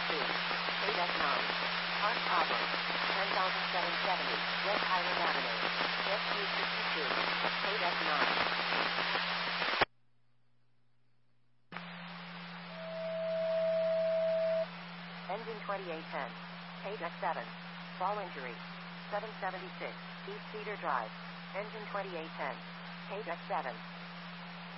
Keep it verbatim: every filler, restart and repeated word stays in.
two. eight F nine. Park problem. ten thousand seven hundred seventy. West Highland Avenue. S Q sixty-two. eight F nine. Engine twenty-eight ten. eight F seven. Fall injury. seven seventy-six. East Cedar Drive. Engine twenty-eight ten. eight F seven.